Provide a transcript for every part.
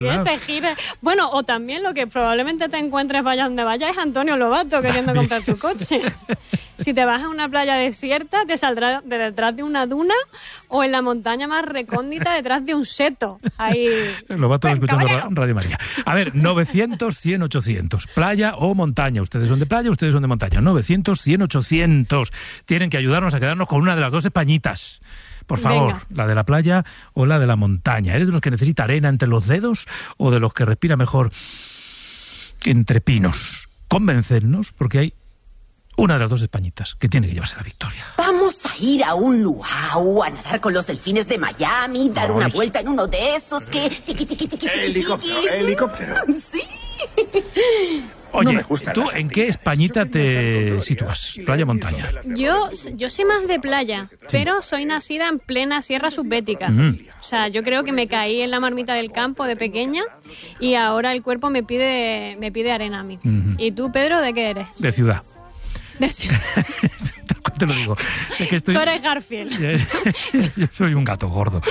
Claro. Te giras. Bueno, o también lo que probablemente te encuentres vaya donde vaya es Antonio Lobato queriendo comprar tu coche. Si te vas a una playa desierta, te saldrá de detrás de una duna o en la montaña más recóndita detrás de un seto. Ahí. Lobato escuchando caballero. Radio María. A ver, 900, 100, 800. Playa o montaña. Ustedes son de playa, ustedes son de montaña. 900, 100, 800. Tienen que ayudarnos a quedarnos con una de las dos Españitas. Por favor, Venga. la de la playa o la de la montaña. ¿Eres de los que necesita arena entre los dedos o de los que respira mejor entre pinos? Convencernos, porque hay una de las dos Españitas que tiene que llevarse la victoria. Vamos a ir a un luau, a nadar con los delfines de Miami, dar una Ay. vuelta en uno de esos que... Tiqui, tiqui, tiqui, tiqui, Helicóptero, tiqui. helicóptero. Sí. Oye, No me gustan ¿tú las en qué mentiras. Españita te sitúas? ¿Playa o montaña? Yo soy más de playa, pero soy nacida en plena sierra subbética. O sea, yo creo que me caí en la marmita del campo de pequeña y ahora el cuerpo me pide arena a mí. ¿Y tú, Pedro, de qué eres? De ciudad. De ciudad. Te lo digo. Es que estoy... Tú eres Garfield. Yo soy un gato gordo.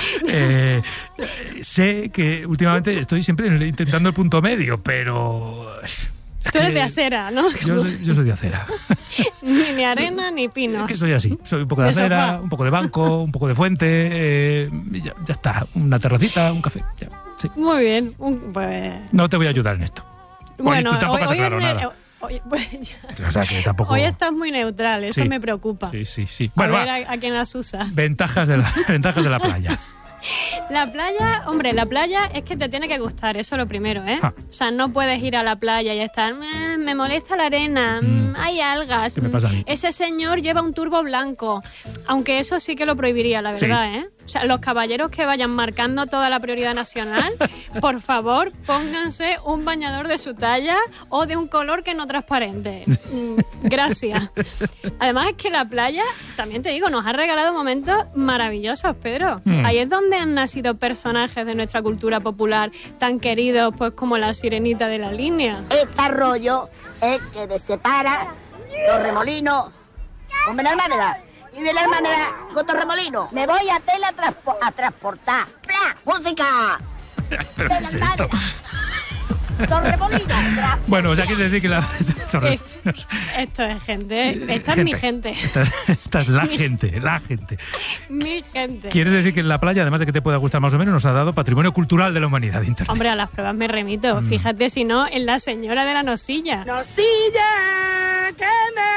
Sé que últimamente estoy siempre intentando el punto medio, pero... Tú eres de acera, ¿no? Yo soy de acera. Ni arena ni Es pinos. que soy así. Soy un poco de De acera, sofá. un poco de banco, un poco de fuente. Ya está. Una terracita, un café. Ya, sí. Muy bien. Pues... No te voy a ayudar en esto. Bueno, tú tampoco has hoy aclarado es nada. hoy, pues, ya. O sea, que tampoco... Hoy estás muy neutral, eso Sí. me preocupa. Sí. A Bueno, ver va. a quién las usa. Ventajas de la playa. La playa, hombre, la playa es que te tiene que gustar, eso es lo primero, ¿eh? Ah. O sea, no puedes ir a la playa y estar, me molesta la arena, hay algas. ¿Qué me pasa a mí? Ese señor lleva un turbo blanco, aunque eso sí que lo prohibiría, la Sí. verdad, ¿eh? O sea, los caballeros que vayan marcando toda la prioridad nacional, por favor, pónganse un bañador de su talla o de un color que no transparente. Gracias. Además es que la playa, también te digo, nos ha regalado momentos maravillosos, Pedro. Ahí es donde han nacido personajes de nuestra cultura popular tan queridos, pues como la Sirenita de la Línea. Este arroyo es que separa Torremolinos con Benalmádena y Benalmádena con Torremolinos. Me voy a tela a transportar. ¡Pla! ¡Música! Benalmádena. Torremolinos. Bueno, o sea, quiere decir que la... Esto es gente, esta es mi gente. Esta es la gente. Mi gente. ¿Quieres decir que en la playa, además de que te pueda gustar más o menos, nos ha dado patrimonio cultural de la humanidad de Internet? Hombre, a las pruebas me remito. Fíjate si no, en La Señora de la Nosilla. ¡Nosilla! ¡Qué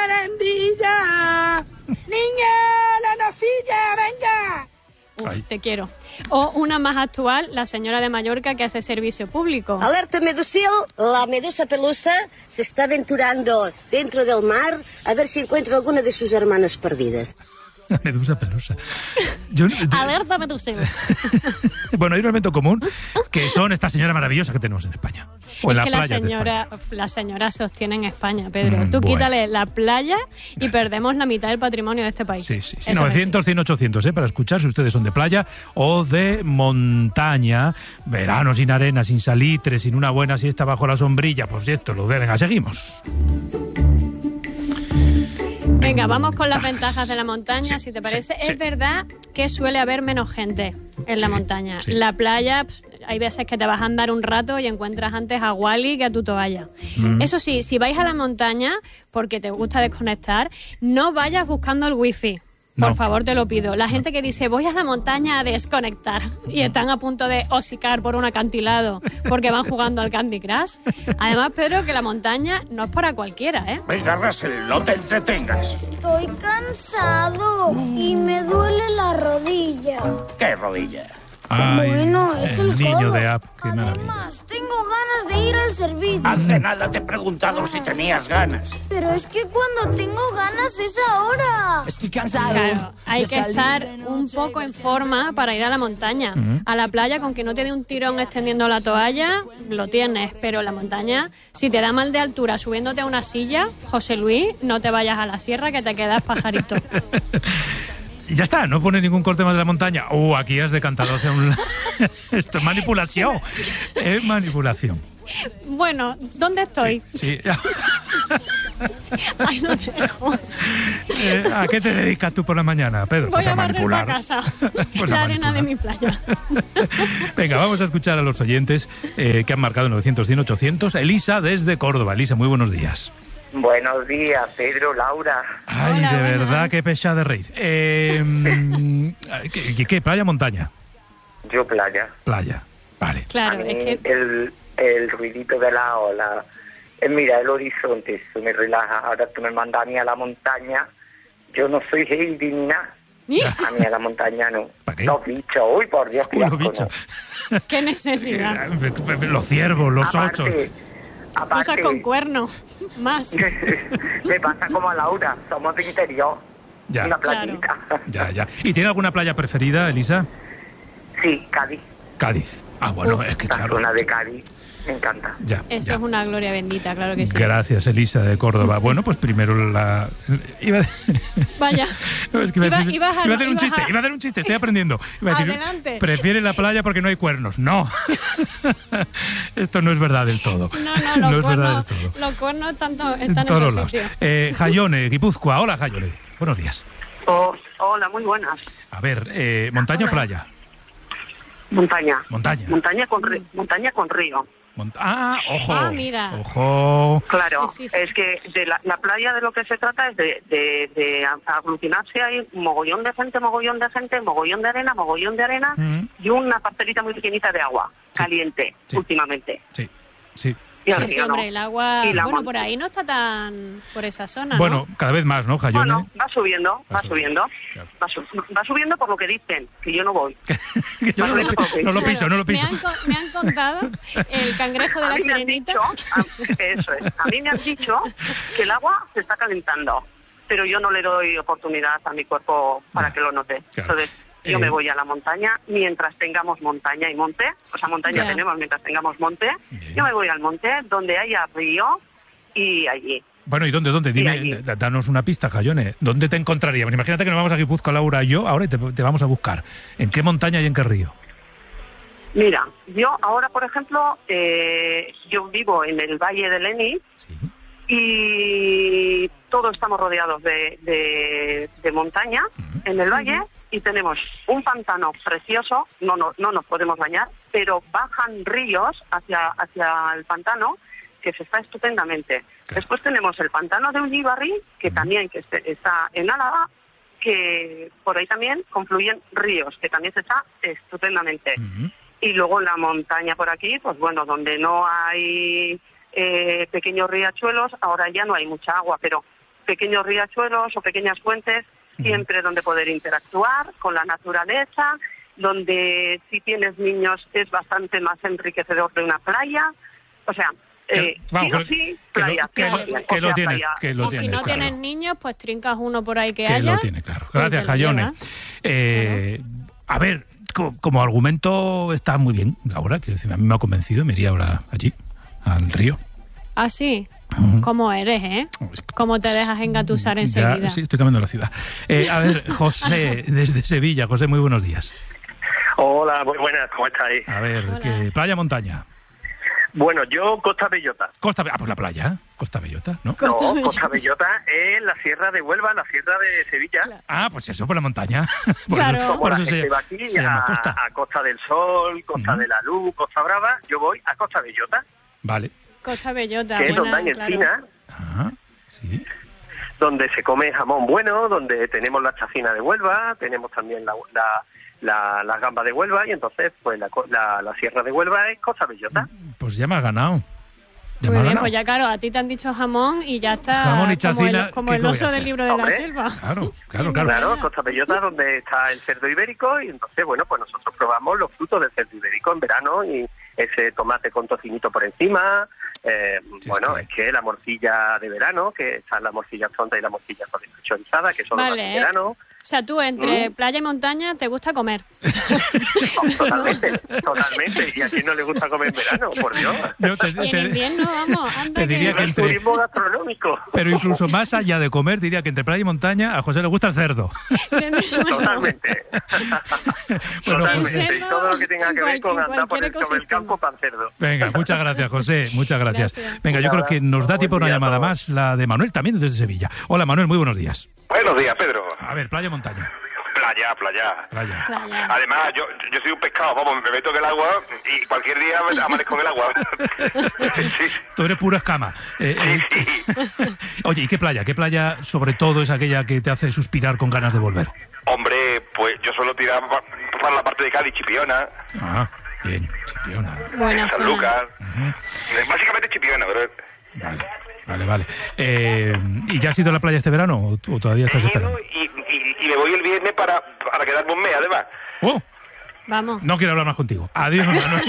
merendilla! ¡Niña, la nosilla, venga! Uf, Ay. te quiero. O una más actual, La Señora de Mallorca, que hace servicio público. Alerta medusil, la medusa pelusa se está aventurando dentro del mar a ver si encuentra alguna de sus hermanas perdidas. Medusa pelusa. Alerta medusil. Bueno, hay un elemento común que son estas señoras maravillosas que tenemos en España. O en Es que las playas de España. la señora sostiene en España, Pedro. Tú Bueno. quítale la playa y perdemos la mitad del patrimonio de este país. Sí. Eso es 900, 100, 800, para escuchar si ustedes son de playa o de montaña. Verano sin arena, sin salitre, sin una buena siesta bajo la sombrilla. Pues esto lo venga, seguimos. Venga, vamos con las ventajas de la montaña, si te parece. sí. Es verdad que suele haber menos gente en la montaña. sí. La playa, hay veces que te vas a andar un rato y encuentras antes a Wally que a tu toalla. Eso sí, si vais a la montaña, porque te gusta desconectar, no vayas buscando el wifi. Por No. favor, te lo pido. La gente que dice, voy a la montaña a desconectar y están a punto de hocicar por un acantilado porque van jugando al Candy Crush. Además, Pedro, que la montaña no es para cualquiera, ¿eh? Venga, Russell, no te entretengas. Estoy cansado y me duele la rodilla. ¿Qué rodilla? Ay, Bueno, es el niño codo. de App, qué maravilla. Además, tengo ganas de ir al servicio. Hace nada te he preguntado si tenías ganas. Pero es que cuando tengo ganas es ahora. Estoy cansado. Claro, hay que estar un poco en forma para ir a la montaña. A la playa, con que no te dé un tirón extendiendo la toalla, lo tienes. Pero la montaña, si te da mal de altura subiéndote a una silla, José Luis, no te vayas a la sierra que te quedas pajarito. Y ya está, no pone ningún corte más de la montaña. Aquí has decantado hacia un... Esto es manipulación. Es manipulación. Bueno, ¿dónde estoy? Sí. Ahí lo dejo. ¿A qué te dedicas tú por la mañana, Pedro? Voy Pues a barrer manipular. la casa. Pues La a arena manipular. de mi playa. Venga, vamos a escuchar a los oyentes que han marcado 900-100-800. Elisa desde Córdoba. Elisa, muy buenos días. Buenos días, Pedro, Laura. Ay, Hola, de buenas. verdad, qué pesada de reír. ¿Qué? ¿Playa o montaña? Yo playa. Playa, vale. Claro, A mí es que... el ruidito de la ola, mira, el horizonte, eso me relaja. Ahora tú me mandas a mí a la montaña. Yo no soy Heidi ni nada. A mí a la montaña no. ¿Para qué? Los bichos, uy, por Dios, qué Uy, asco, los bichos. no. Qué necesidad. Los ciervos, los ochos. Cosas con cuernos. Más. Me pasa como a Laura, somos de interior. Ya. Una playita. Ya. ¿Y tiene alguna playa preferida, Elisa? Sí, Cádiz. Cádiz. Ah, bueno, Uf, es que La claro. zona de Cádiz, me encanta. Ya, Eso ya. es una gloria bendita, claro que sí. Gracias, Elisa de Córdoba. Bueno, pues primero Vaya. No, es que iba a decir- Iba a hacer un chiste, estoy aprendiendo. Iba a decir, Adelante. prefiere la playa porque no hay cuernos. No. Esto no es verdad del todo. No, No es verdad del todo. los cuernos están En en todos otro lados. sitio. Jayone, Guipúzcoa. Hola, Jayone. Buenos días. Hola, muy buenas. A ver, ¿montaña o playa? Montaña. Montaña. Montaña con río. Ojo. Ah, mira. Ojo. Claro, Sí. es que de la playa de lo que se trata es de aglutinarse ahí mogollón de gente, mogollón de arena Mm. y una parcelita muy pequeñita de agua caliente Sí. últimamente. Sí. Y el Sí, río, hombre, ¿no? el agua... Y la Bueno, monta- por ahí no está tan... Por esa zona, Bueno, cada vez más, ¿no, Jayone? Bueno, va subiendo. Claro. Va subiendo por lo que dicen, que yo no voy. Yo no lo piso. Me han contado el cangrejo de A la mí me han sirenita. eso es. A mí me han dicho que el agua se está calentando, pero yo no le doy oportunidad a mi cuerpo para que lo note. Claro. Entonces, yo me voy a la montaña mientras tengamos montaña y monte. O sea, montaña Ya. tenemos mientras tengamos monte. Bien. Yo me voy al monte donde haya río y allí. Bueno, ¿y dónde? Dime, allí. danos una pista, Jayone. ¿Dónde te encontraríamos? Imagínate que nos vamos a Guipúzcoa, Laura y yo, ahora y te vamos a buscar. ¿En qué montaña y en qué río? Mira, yo ahora, por ejemplo, yo vivo en el Valle de Leni Sí. y todos estamos rodeados de montaña en el valle y tenemos un pantano precioso, no nos podemos bañar, pero bajan ríos hacia el pantano que se está estupendamente. Claro. Después tenemos el pantano de Ullíbarri, que también que está en Álava, que por ahí también confluyen ríos, que también se está estupendamente. Ujú. Y luego en la montaña por aquí, pues bueno, donde no hay pequeños riachuelos, ahora ya no hay mucha agua, pero pequeños riachuelos o pequeñas fuentes, siempre donde poder interactuar con la naturaleza, donde si tienes niños es bastante más enriquecedor de una playa. O sea, vamos, sí, playa. que lo tiene, playa. que lo O si tiene, no claro. tienes niños, pues trincas uno por ahí que Que haya. lo tiene, claro. y te Gracias, lo Jayone. llevas. A ver, como argumento está muy bien, Laura. Quiero decir, a mí me ha convencido, me iría ahora allí, al río. Ah, sí. Ujú. ¿Cómo eres, eh? ¿Cómo te dejas engatusar enseguida? Ya, sí, estoy cambiando la ciudad. A ver, José, desde Sevilla. José, muy buenos días. Hola, muy buenas, ¿cómo estáis? A ver, Hola. ¿playa, montaña? Bueno, yo Costa Bellota. Pues la playa, Costa Bellota, ¿no? No, Costa Bellota es la sierra de Huelva, la sierra de Sevilla. Ah, pues eso, por la montaña. Por Claro. eso, Como por la eso gente va aquí se llama Costa. a Costa del Sol, Costa de la Luz, Costa Brava, yo voy a Costa Bellota, Vale. Costa Bellota. que es donde buena, hay claro. encina, Ah, sí. donde se come jamón bueno, donde tenemos la chacina de Huelva, tenemos también las gambas de Huelva, y entonces pues la sierra de Huelva es Costa Bellota. Pues ya me has ganado. Ya me Muy has bien, ganado. pues ya claro, a ti te han dicho jamón y ya está. Jamón y chacina, Como ¿qué el voy a oso hacer? del libro de Hombre, la selva. Claro. Claro, Costa Bellota donde está el cerdo ibérico, y entonces, bueno, pues nosotros probamos los frutos del cerdo ibérico en verano, y ese tomate con tocinito por encima, Sí, bueno, es es que la morcilla de verano, que está la morcilla tonta y la morcilla chorizada, que son Vale, las de verano. O sea, tú entre playa y montaña te gusta comer. Totalmente. ¿Y a quién no le gusta comer en verano? Por Dios. No, Y en invierno, vamos, anda te diría que entre... Turismo gastronómico. Pero incluso más allá de comer, diría que entre playa y montaña a José le gusta el cerdo. Totalmente. Bueno, Totalmente. Y todo lo que tenga que ver con andar por el campo para el cerdo. Venga, muchas gracias, José. Muchas gracias. Venga, yo creo que nos da tiempo a una llamada más, la de Manuel, también desde Sevilla. Hola, Manuel, muy buenos días. Buenos días, Pedro. A ver, playa o montaña. Playa. Además, yo soy un pescado, vamos, me meto en el agua y cualquier día amanezco en el agua. Sí. Tú eres pura escama. Sí. Oye, ¿y qué playa? ¿Qué playa, sobre todo, es aquella que te hace suspirar con ganas de volver? Hombre, pues yo suelo tirar para la parte de Cádiz, Chipiona. Ah, bien, Chipiona. Buena San Lucas. Básicamente Chipiona, pero... Vale. ¿Y ya has ido a la playa este verano o todavía estás esperando? Y me voy el viernes para quedarme un mes, además. ¡Oh! Vamos. No quiero hablar más contigo. Adiós, Manuel.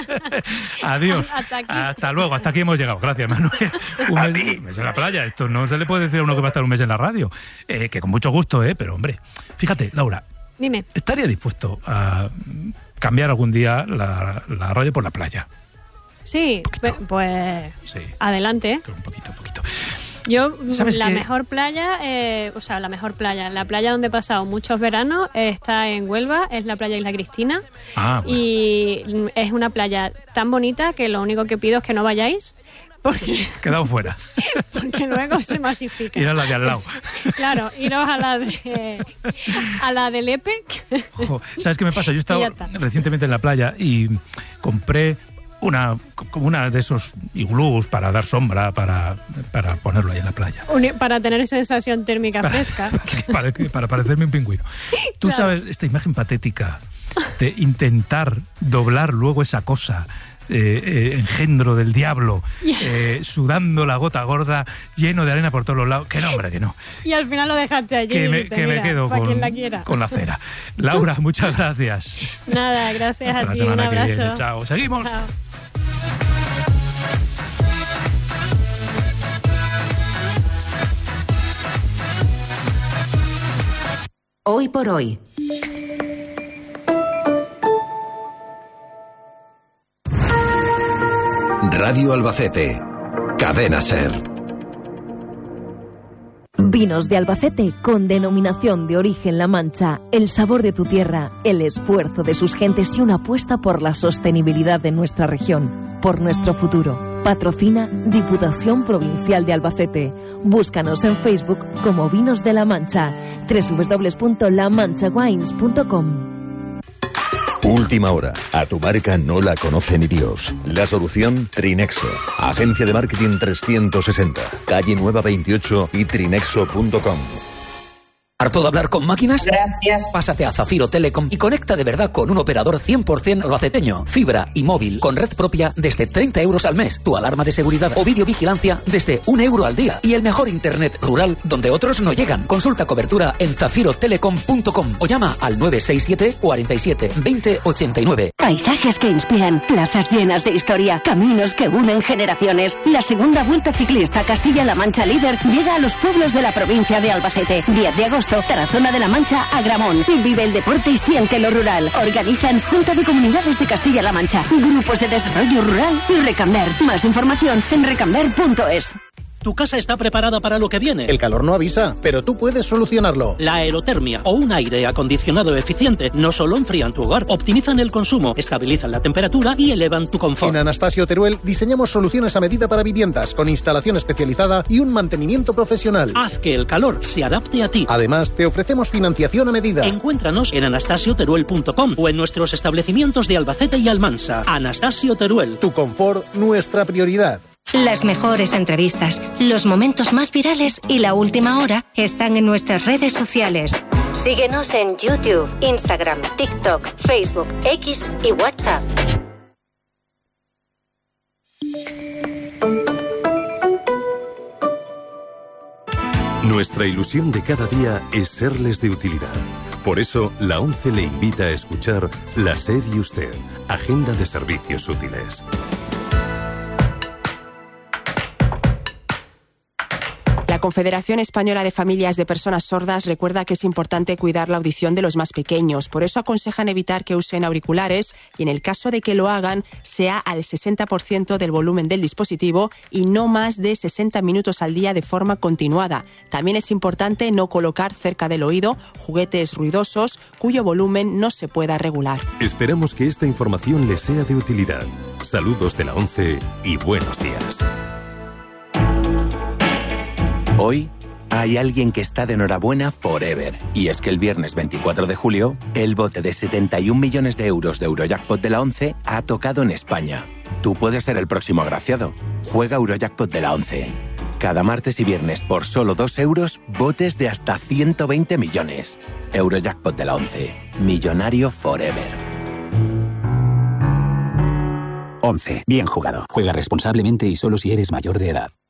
Adiós. Hasta aquí. Hasta luego. Hasta aquí hemos llegado. Gracias, Manuel. Un mes en la playa. Esto no se le puede decir a uno que va a estar un mes en la radio. Que con mucho gusto, pero hombre. Fíjate, Laura. Dime. ¿Estaría dispuesto a cambiar algún día la radio por la playa? Sí, pues sí. Adelante. Un poquito. Yo, la qué? mejor playa, la playa donde he pasado muchos veranos está en Huelva, es la playa Isla Cristina. Ah, bueno. Y es una playa tan bonita que lo único que pido es que no vayáis. Porque quedado fuera. Porque luego se masifica. Ir a la de al lado. Claro, iros a la del EPEC. ¿Sabes qué me pasa? Yo he estado recientemente en la playa y compré una de esos iglús para dar sombra, para ponerlo ahí en la playa. Para tener sensación térmica fresca. Para parecerme un pingüino. Tú sabes esta imagen patética de intentar doblar luego esa cosa, engendro del diablo, sudando la gota gorda, lleno de arena por todos los lados. Que no, hombre, que no. Y al final lo dejaste allí. Que me quedo con la cera. Laura, muchas gracias. Nada, gracias hasta a ti. La semana un abrazo. Que viene. Chao. Seguimos. Chao. Hoy por hoy. Radio Albacete. Cadena SER. Vinos de Albacete con denominación de origen La Mancha, el sabor de tu tierra, el esfuerzo de sus gentes y una apuesta por la sostenibilidad de nuestra región, por nuestro futuro. Patrocina Diputación Provincial de Albacete. Búscanos en Facebook como Vinos de La Mancha, www.lamanchawines.com. Última hora. A tu marca no la conoce ni Dios. La solución Trinexo. Agencia de Marketing 360. Calle Nueva 28 y trinexo.com. ¿Harto de hablar con máquinas? Gracias. Pásate a Zafiro Telecom y conecta de verdad con un operador 100% albaceteño. Fibra y móvil con red propia desde 30 euros al mes. Tu alarma de seguridad o videovigilancia desde 1 euro al día. Y el mejor internet rural donde otros no llegan. Consulta cobertura en zafirotelecom.com o llama al 967 47 20 89. Paisajes que inspiran, plazas llenas de historia, caminos que unen generaciones. La segunda Vuelta Ciclista Castilla-La Mancha Líder llega a los pueblos de la provincia de Albacete. 10 de agosto, Tarazona de la Mancha, Agramón. Vive el deporte y siente lo rural. Organizan Junta de Comunidades de Castilla-La Mancha, Grupos de Desarrollo Rural y Recamber. Más información en recamber.es. Tu casa está preparada para lo que viene. El calor no avisa, pero tú puedes solucionarlo. La aerotermia o un aire acondicionado eficiente no solo enfrían tu hogar, optimizan el consumo, estabilizan la temperatura y elevan tu confort. En Anastasio Teruel diseñamos soluciones a medida para viviendas, con instalación especializada y un mantenimiento profesional. Haz que el calor se adapte a ti. Además, te ofrecemos financiación a medida. Encuéntranos en anastasioteruel.com o en nuestros establecimientos de Albacete y Almansa. Anastasio Teruel. Tu confort, nuestra prioridad. Las mejores entrevistas, los momentos más virales y la última hora están en nuestras redes sociales. Síguenos en YouTube, Instagram, TikTok, Facebook, X y WhatsApp. Nuestra ilusión de cada día es serles de utilidad. Por eso, la ONCE le invita a escuchar La SER y Usted, Agenda de Servicios Útiles. La La Confederación Española de Familias de Personas Sordas recuerda que es importante cuidar la audición de los más pequeños. Por eso aconsejan evitar que usen auriculares y, en el caso de que lo hagan, sea al 60% del volumen del dispositivo y no más de 60 minutos al día de forma continuada. También es importante no colocar cerca del oído juguetes ruidosos cuyo volumen no se pueda regular. Esperamos que esta información les sea de utilidad. Saludos de la ONCE y buenos días. Hoy hay alguien que está de enhorabuena forever. Y es que el viernes 24 de julio, el bote de 71 millones de euros de Eurojackpot de la ONCE ha tocado en España. Tú puedes ser el próximo agraciado. Juega Eurojackpot de la ONCE. Cada martes y viernes por solo 2 euros, botes de hasta 120 millones. Eurojackpot de la ONCE. Millonario forever. 11. Bien jugado. Juega responsablemente y solo si eres mayor de edad.